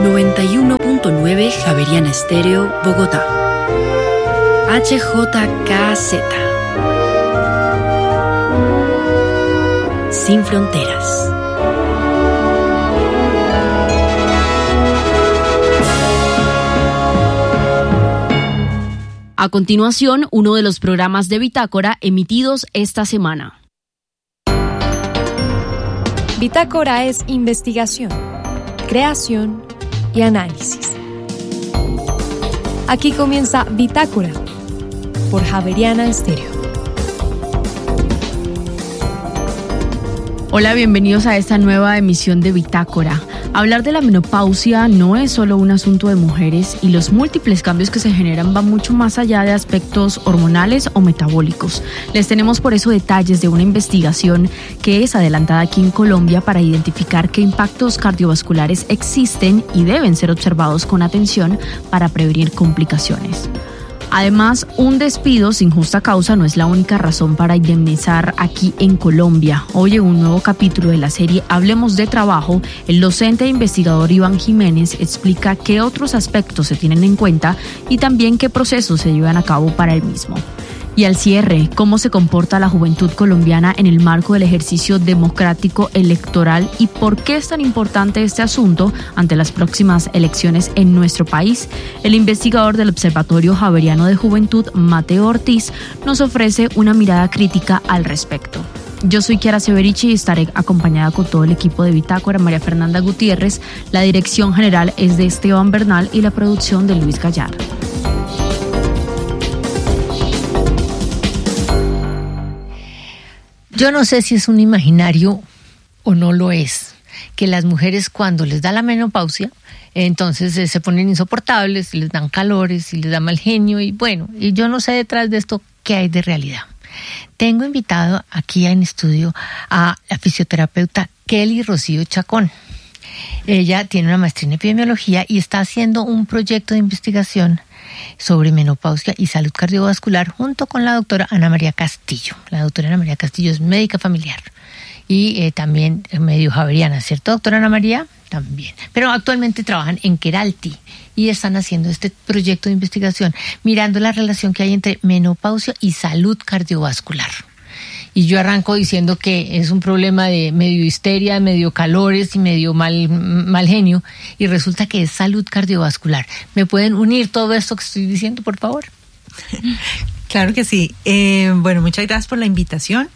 91.9 Javeriana Estéreo, Bogotá. HJKZ. Sin fronteras. A continuación, uno de los programas de Bitácora emitidos esta semana. Bitácora es investigación, creación y análisis. Aquí comienza Bitácora por Javeriana Estéreo. Hola, bienvenidos a esta nueva emisión de Bitácora. Hablar de la menopausia no es solo un asunto de mujeres y los múltiples cambios que se generan van mucho más allá de aspectos hormonales o metabólicos. Les tenemos por eso detalles de una investigación que es adelantada aquí en Colombia para identificar qué impactos cardiovasculares existen y deben ser observados con atención para prevenir complicaciones. Además, un despido sin justa causa no es la única razón para indemnizar aquí en Colombia. Hoy en un nuevo capítulo de la serie Hablemos de Trabajo, el docente e investigador Iván Jiménez explica qué otros aspectos se tienen en cuenta y también qué procesos se llevan a cabo para el mismo. Y al cierre, cómo se comporta la juventud colombiana en el marco del ejercicio democrático electoral y por qué es tan importante este asunto ante las próximas elecciones en nuestro país. El investigador del Observatorio Javeriano de Juventud, Mateo Ortiz, nos ofrece una mirada crítica al respecto. Yo soy Kiara Severichi y estaré acompañada con todo el equipo de Bitácora, María Fernanda Gutiérrez. La dirección general es de Esteban Bernal y la producción de Luis Gallardo. Yo no sé si es un imaginario o no lo es, que las mujeres cuando les da la menopausia, entonces se ponen insoportables, les dan calores y les da mal genio y bueno, y yo no sé detrás de esto qué hay de realidad. Tengo invitado aquí en estudio a la fisioterapeuta Kelly Rocío Chacón. Ella tiene una maestría en epidemiología y está haciendo un proyecto de investigación sobre menopausia y salud cardiovascular junto con la doctora Ana María Castillo. La doctora Ana María Castillo es médica familiar y también medio javeriana, ¿cierto, doctora Ana María? También. Pero actualmente trabajan en Keralty y están haciendo este proyecto de investigación mirando la relación que hay entre menopausia y salud cardiovascular. Y yo arranco diciendo que es un problema de medio histeria, medio calores y medio mal genio. Y resulta que es salud cardiovascular. ¿Me pueden unir todo esto que estoy diciendo, por favor? Claro que sí. Bueno, muchas gracias por la invitación.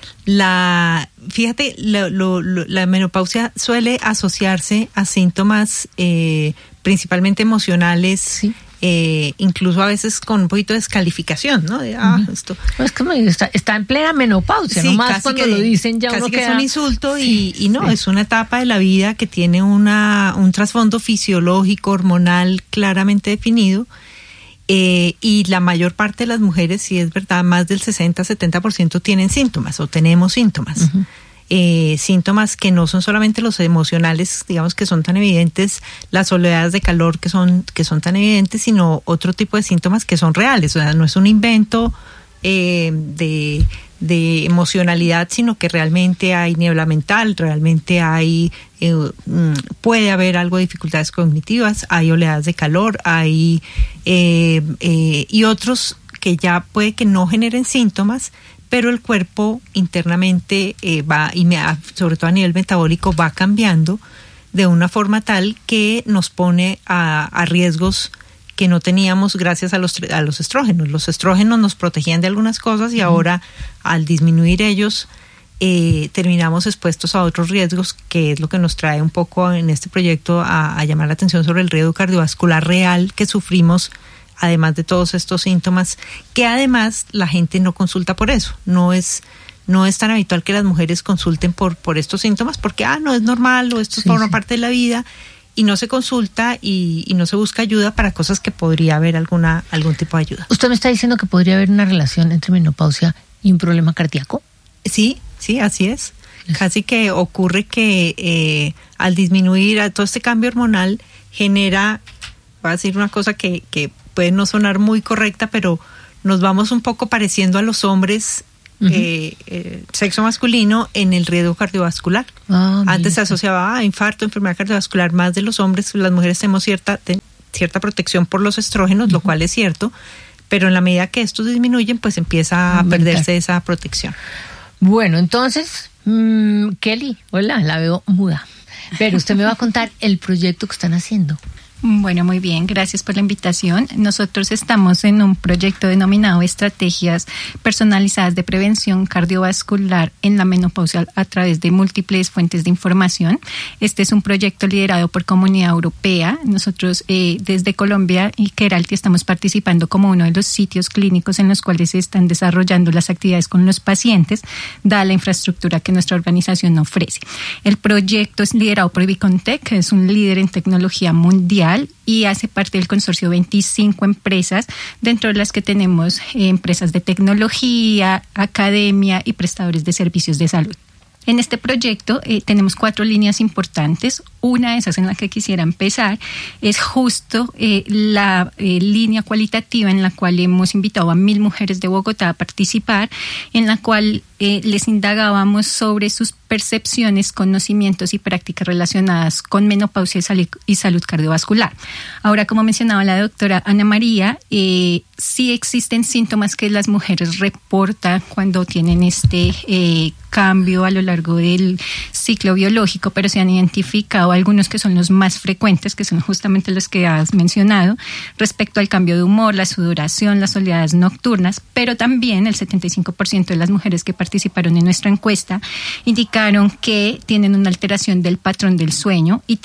Fíjate, la menopausia suele asociarse a síntomas principalmente emocionales, sí. Incluso a veces con un poquito de descalificación, ¿no? De, esto. No, es como está en plena menopausia, sí, nomás cuando lo dicen ya uno casi queda... que es un insulto y no, sí. Es una etapa de la vida que tiene un trasfondo fisiológico, hormonal claramente definido, y la mayor parte de las mujeres, si es verdad, más del 60-70% tienen síntomas o tenemos síntomas. Uh-huh. Síntomas que no son solamente los emocionales, digamos, que son tan evidentes, las oleadas de calor que son tan evidentes, sino otro tipo de síntomas que son reales. O sea, no es un invento de emocionalidad, sino que realmente hay niebla mental, realmente hay puede haber algo de dificultades cognitivas, hay oleadas de calor, hay y otros que ya puede que no generen síntomas, pero el cuerpo internamente va, y sobre todo a nivel metabólico, va cambiando de una forma tal que nos pone a riesgos que no teníamos gracias a los estrógenos. Los estrógenos nos protegían de algunas cosas y ahora, al disminuir ellos, terminamos expuestos a otros riesgos, que es lo que nos trae un poco en este proyecto a llamar la atención sobre el riesgo cardiovascular real que sufrimos, además de todos estos síntomas, que además la gente no consulta por eso. No es tan habitual que las mujeres consulten por estos síntomas, porque no es normal, o esto forma parte de la vida, y no se consulta y no se busca ayuda para cosas que podría haber algún tipo de ayuda. ¿Usted me está diciendo que podría haber una relación entre menopausia y un problema cardíaco? Sí, así es. Casi que ocurre que al disminuir a todo este cambio hormonal genera, voy a decir una cosa que puede no sonar muy correcta, pero nos vamos un poco pareciendo a los hombres sexo masculino en el riesgo cardiovascular. Antes se asociaba a infarto, enfermedad cardiovascular más de los hombres. Las mujeres tenemos cierta protección por los estrógenos, lo cual es cierto, pero en la medida que estos disminuyen, pues empieza a perderse esa protección. Bueno, entonces, Kelly, hola, la veo muda, pero usted me va a contar el proyecto que están haciendo. Bueno, muy bien, gracias por la invitación. Nosotros estamos en un proyecto denominado Estrategias Personalizadas de Prevención Cardiovascular en la Menopausia a través de múltiples fuentes de información. Este es un proyecto liderado por Comunidad Europea. Nosotros desde Colombia y Keralty estamos participando como uno de los sitios clínicos en los cuales se están desarrollando las actividades con los pacientes, dada la infraestructura que nuestra organización ofrece. El proyecto es liderado por Bicontech, que es un líder en tecnología mundial, y hace parte del consorcio 25 empresas, dentro de las que tenemos empresas de tecnología, academia y prestadores de servicios de salud. En este proyecto tenemos 4 líneas importantes. Una de esas en la que quisiera empezar es justo la línea cualitativa en la cual hemos invitado a 1,000 mujeres de Bogotá a participar, en la cual les indagábamos sobre sus percepciones, conocimientos y prácticas relacionadas con menopausia y salud cardiovascular. Ahora, como mencionaba la doctora Ana María, sí existen síntomas que las mujeres reportan cuando tienen este cambio a lo largo del ciclo biológico, pero se han identificado algunos que son los más frecuentes, que son justamente los que has mencionado, respecto al cambio de humor, la sudoración, las oleadas nocturnas, pero también el 75% de las mujeres que participaron en nuestra encuesta indicaron que tienen una alteración del patrón del sueño y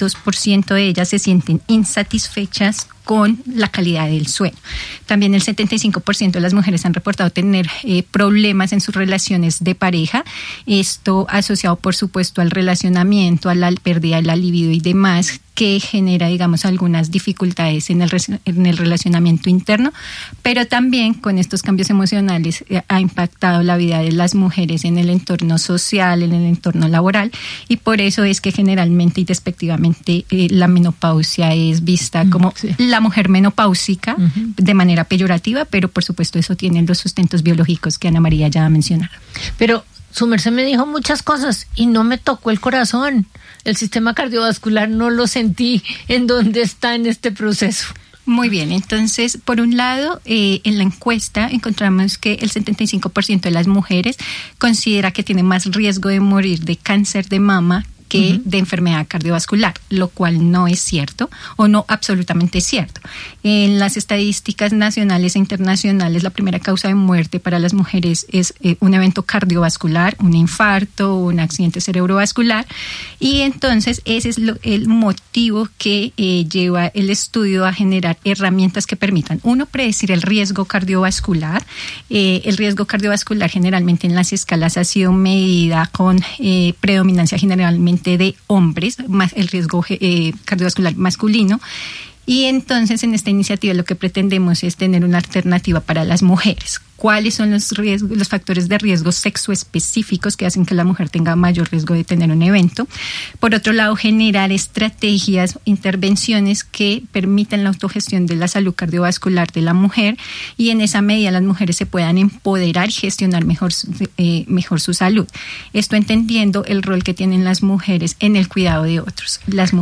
32% de ellas se sienten insatisfechas con la calidad del sueño. También el 75% de las mujeres han reportado tener problemas en sus relaciones de pareja, esto asociado por supuesto al relacionamiento, a la pérdida de la libido y demás, que genera, digamos, algunas dificultades en el relacionamiento interno, pero también con estos cambios emocionales ha impactado la vida de las mujeres en el entorno social, en el entorno laboral, y por eso es que generalmente y despectivamente la menopausia es vista como la mujer menopáusica de manera peyorativa, pero por supuesto eso tiene los sustentos biológicos que Ana María ya ha mencionado. Pero su merced me dijo muchas cosas y no me tocó el corazón. El sistema cardiovascular no lo sentí. ¿En dónde está en este proceso? Muy bien, entonces, por un lado, en la encuesta encontramos que el 75% de las mujeres considera que tiene más riesgo de morir de cáncer de mama que de enfermedad cardiovascular, lo cual no es cierto o no absolutamente cierto. En las estadísticas nacionales e internacionales, la primera causa de muerte para las mujeres es un evento cardiovascular, un infarto, un accidente cerebrovascular, y entonces ese es el motivo que lleva el estudio a generar herramientas que permitan, uno, predecir el riesgo cardiovascular. El riesgo cardiovascular generalmente en las escalas ha sido medida con predominancia generalmente de hombres, más el riesgo cardiovascular masculino, y entonces en esta iniciativa lo que pretendemos es tener una alternativa para las mujeres. ¿Cuáles son los factores de riesgo sexoespecíficos que hacen que la mujer tenga mayor riesgo de tener un evento? Por otro lado, generar estrategias, intervenciones que permitan la autogestión de la salud cardiovascular de la mujer, y en esa medida las mujeres se puedan empoderar y gestionar mejor su salud. Esto entendiendo el rol que tienen las mujeres en el cuidado de otros.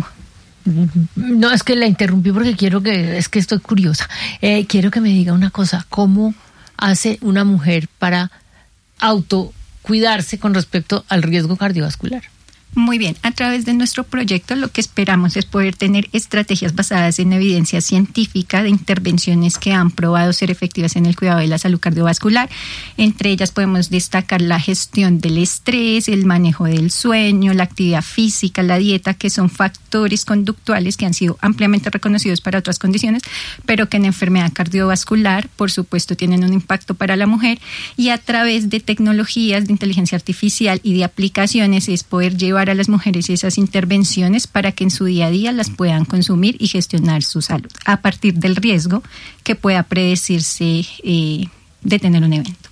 No, es que la interrumpí porque es que estoy curiosa. Quiero que me diga una cosa, ¿cómo hace una mujer para autocuidarse con respecto al riesgo cardiovascular? Muy bien, a través de nuestro proyecto lo que esperamos es poder tener estrategias basadas en evidencia científica de intervenciones que han probado ser efectivas en el cuidado de la salud cardiovascular. Entre ellas podemos destacar la gestión del estrés, el manejo del sueño, la actividad física, la dieta, que son factores conductuales que han sido ampliamente reconocidos para otras condiciones, pero que en enfermedad cardiovascular, por supuesto, tienen un impacto para la mujer, y a través de tecnologías de inteligencia artificial y de aplicaciones es poder llevar a las mujeres esas intervenciones para que en su día a día las puedan consumir y gestionar su salud a partir del riesgo que pueda predecirse de tener un evento.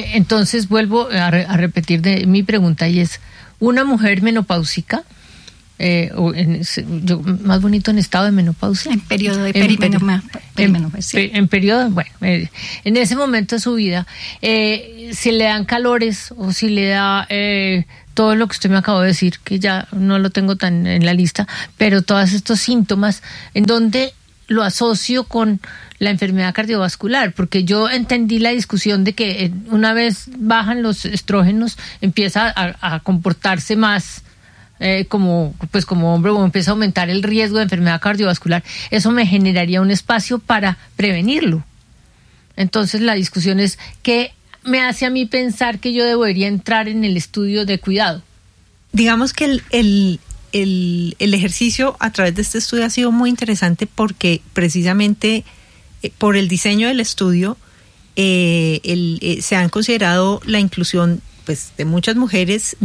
Entonces vuelvo a repetir mi pregunta, y es, ¿una mujer menopáusica más bonito en estado de menopausia. En periodo de perimenopausia. En periodo, bueno, en ese momento de su vida, si le dan calores o si le da todo lo que usted me acabó de decir, que ya no lo tengo tan en la lista, pero todos estos síntomas, en donde lo asocio con la enfermedad cardiovascular, porque yo entendí la discusión de que una vez bajan los estrógenos, empieza a comportarse más como hombre, o empieza a aumentar el riesgo de enfermedad cardiovascular. Eso me generaría un espacio para prevenirlo. Entonces la discusión es ¿qué me hace a mí pensar que yo debería entrar en el estudio de cuidado? Digamos que el ejercicio a través de este estudio ha sido muy interesante porque precisamente por el diseño del estudio se han considerado la inclusión pues de muchas mujeres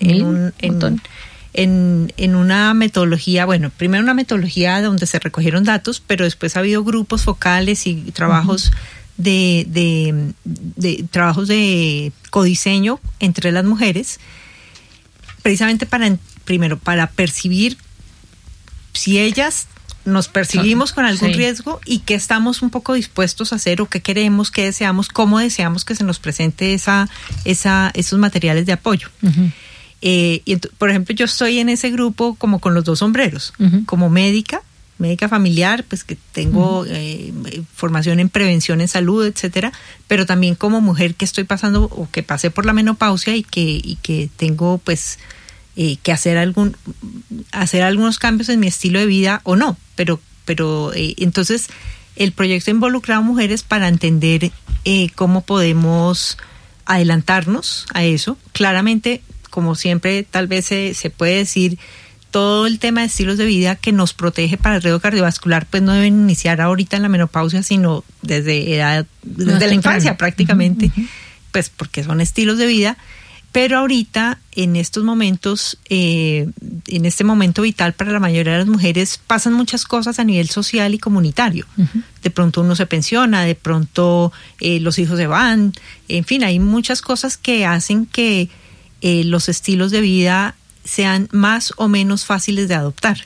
en una metodología, bueno, primero una metodología donde se recogieron datos, pero después ha habido grupos focales y trabajos de trabajos de codiseño entre las mujeres, precisamente para percibir si ellas nos percibimos con algún riesgo y qué estamos un poco dispuestos a hacer o qué queremos, qué deseamos, cómo deseamos que se nos presente esos materiales de apoyo. Por ejemplo, yo estoy en ese grupo como con los dos sombreros, como médica familiar, pues que tengo formación en prevención en salud, etcétera, pero también como mujer que estoy pasando o que pasé por la menopausia y que tengo pues que hacer algunos cambios en mi estilo de vida o no, pero entonces el proyecto ha involucrado a mujeres para entender cómo podemos adelantarnos a eso. Claramente, como siempre, tal vez se puede decir, todo el tema de estilos de vida que nos protege para el riesgo cardiovascular, pues no deben iniciar ahorita en la menopausia, sino desde la infancia prácticamente, pues porque son estilos de vida. Pero ahorita, en estos momentos, en este momento vital para la mayoría de las mujeres, pasan muchas cosas a nivel social y comunitario. De pronto uno se pensiona, de pronto los hijos se van, en fin, hay muchas cosas que hacen que los estilos de vida sean más o menos fáciles de adoptar.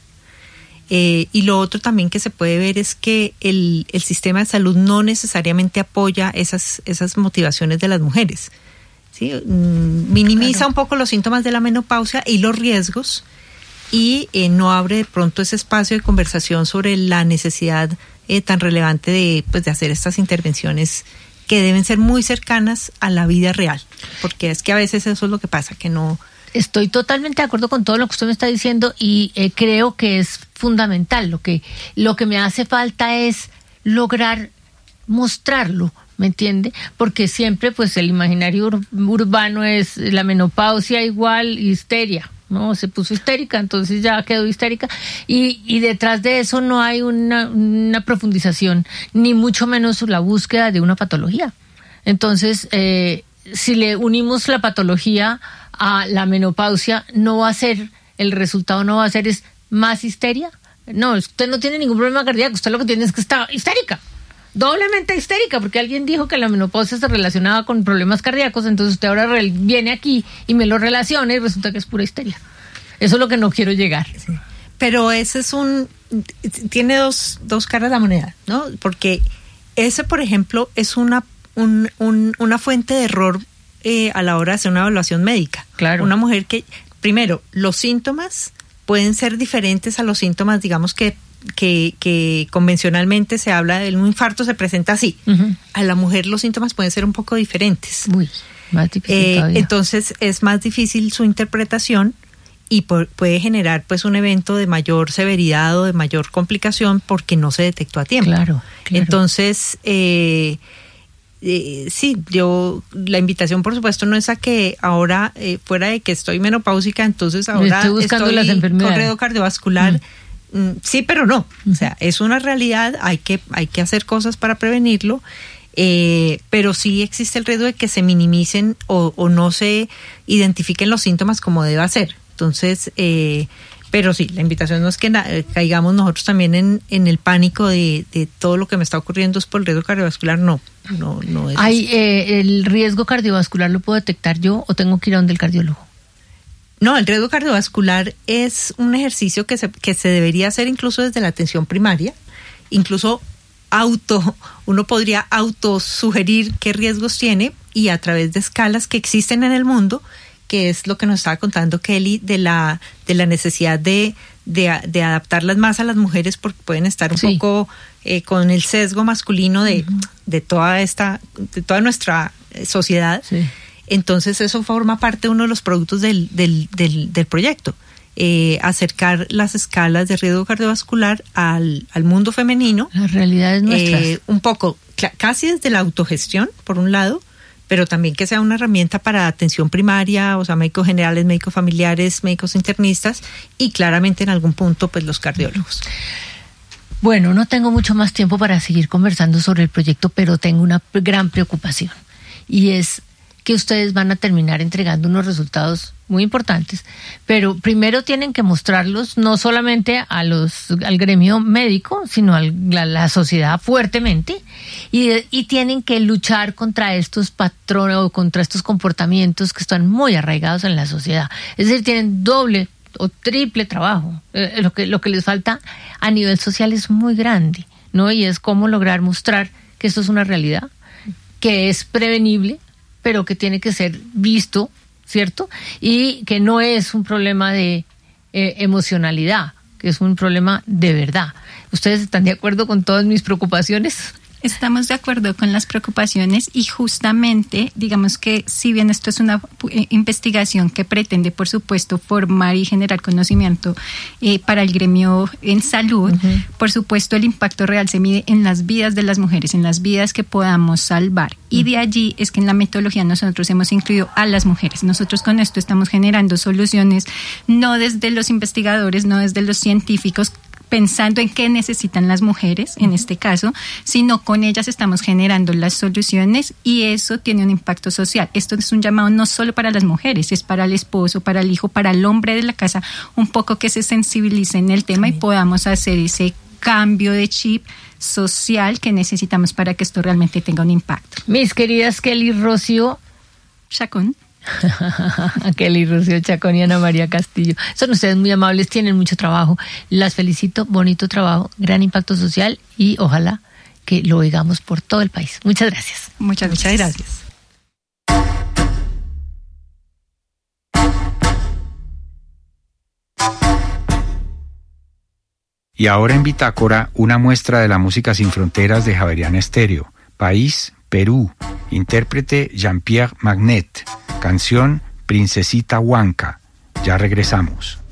Y lo otro también que se puede ver es que el sistema de salud no necesariamente apoya esas motivaciones de las mujeres. ¿Sí? Minimiza un poco los síntomas de la menopausia y los riesgos y no abre de pronto ese espacio de conversación sobre la necesidad tan relevante de hacer estas intervenciones que deben ser muy cercanas a la vida real, porque es que a veces eso es lo que pasa, que no... Estoy totalmente de acuerdo con todo lo que usted me está diciendo y creo que es fundamental. Lo que me hace falta es lograr mostrarlo, ¿me entiende? Porque siempre pues el imaginario urbano es la menopausia igual histeria, ¿no? Se puso histérica, entonces ya quedó histérica y detrás de eso no hay una profundización, ni mucho menos la búsqueda de una patología. Entonces, si le unimos la patología a la menopausia, el resultado no va a ser es más histeria. No, usted no tiene ningún problema cardíaco, usted lo que tiene es que está histérica. Doblemente histérica, porque alguien dijo que la menopausia se relacionaba con problemas cardíacos, entonces usted ahora viene aquí y me lo relaciona y resulta que es pura histeria. Eso es lo que no quiero llegar. Sí. Pero ese tiene dos caras de la moneda, ¿no? Porque ese, por ejemplo, es una fuente de error a la hora de hacer una evaluación médica. Claro. Una mujer que, primero, los síntomas pueden ser diferentes a los síntomas, digamos que convencionalmente se habla de un infarto, se presenta así. A la mujer los síntomas pueden ser un poco diferentes. Uy, más difícil todavía. Entonces es más difícil su interpretación y puede generar pues un evento de mayor severidad o de mayor complicación porque no se detectó a tiempo. Claro. Entonces sí, la invitación por supuesto no es a que ahora fuera de que estoy menopáusica, entonces ahora estoy buscando las enfermedades. Con riesgo cardiovascular. Sí, pero no. O sea, es una realidad, hay que hacer cosas para prevenirlo, pero sí existe el riesgo de que se minimicen o no se identifiquen los síntomas como debe ser. Entonces, pero sí, la invitación no es que caigamos nosotros también en el pánico de todo lo que me está ocurriendo es por el riesgo cardiovascular, no es ¿El riesgo cardiovascular lo puedo detectar yo o tengo que ir a donde el cardiólogo? No, el riesgo cardiovascular es un ejercicio que se debería hacer incluso desde la atención primaria, incluso uno podría autosugerir qué riesgos tiene y a través de escalas que existen en el mundo, que es lo que nos estaba contando Kelly de la necesidad de adaptarlas más a las mujeres porque pueden estar un poco con el sesgo masculino de toda nuestra sociedad. Sí. Entonces eso forma parte de uno de los productos del proyecto. Acercar las escalas de riesgo cardiovascular al mundo femenino. Las realidades nuestras. Un poco, casi desde la autogestión, por un lado, pero también que sea una herramienta para atención primaria, o sea, médicos generales, médicos familiares, médicos internistas y claramente en algún punto, pues los cardiólogos. Bueno, no tengo mucho más tiempo para seguir conversando sobre el proyecto, pero tengo una gran preocupación y es que ustedes van a terminar entregando unos resultados muy importantes, pero primero tienen que mostrarlos no solamente al gremio médico, sino a la sociedad fuertemente, y tienen que luchar contra estos patrones o contra estos comportamientos que están muy arraigados en la sociedad. Es decir, tienen doble o triple trabajo. Lo que les falta a nivel social es muy grande, ¿no? Y es cómo lograr mostrar que esto es una realidad, que es prevenible, pero que tiene que ser visto, ¿cierto? Y que no es un problema de emocionalidad, que es un problema de verdad. ¿Ustedes están de acuerdo con todas mis preocupaciones? Estamos de acuerdo con las preocupaciones y justamente, digamos que si bien esto es una investigación que pretende, por supuesto, formar y generar conocimiento para el gremio en salud, por supuesto el impacto real se mide en las vidas de las mujeres, en las vidas que podamos salvar. Y de allí es que en la metodología nosotros hemos incluido a las mujeres. Nosotros con esto estamos generando soluciones no desde los investigadores, no desde los científicos, pensando en qué necesitan las mujeres, en este caso, sino con ellas estamos generando las soluciones y eso tiene un impacto social. Esto es un llamado no solo para las mujeres, es para el esposo, para el hijo, para el hombre de la casa, un poco que se sensibilice en el tema y podamos hacer ese cambio de chip social que necesitamos para que esto realmente tenga un impacto. Mis queridas Kelly Rocío Chacón. Kelly Rocío Chacón y Ana María Castillo. Son ustedes muy amables, tienen mucho trabajo. Las felicito, bonito trabajo, gran impacto social y ojalá que lo oigamos por todo el país. Muchas gracias. Muchas gracias. Y ahora en Bitácora, una muestra de la música sin fronteras de Javeriana Estéreo. País, Perú. Intérprete Jean-Pierre Magnet. Canción Princesita Huanca. Ya regresamos.